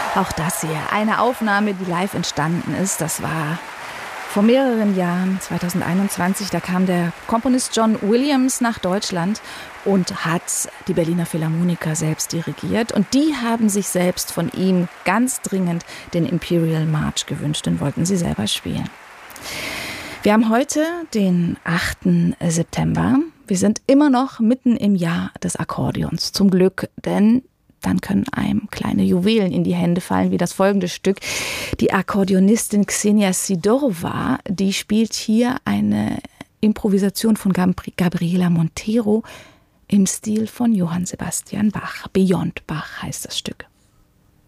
Auch das hier, eine Aufnahme, die live entstanden ist. Das war vor mehreren Jahren, 2021, da kam der Komponist John Williams nach Deutschland und hat die Berliner Philharmoniker selbst dirigiert. Und die haben sich selbst von ihm ganz dringend den Imperial March gewünscht, den wollten sie selber spielen. Wir haben heute den 8. September. Wir sind immer noch mitten im Jahr des Akkordeons. Zum Glück, denn dann können einem kleine Juwelen in die Hände fallen, wie das folgende Stück. Die Akkordeonistin Xenia Sidorova, die spielt hier eine Improvisation von Gabriela Montero im Stil von Johann Sebastian Bach. Beyond Bach heißt das Stück.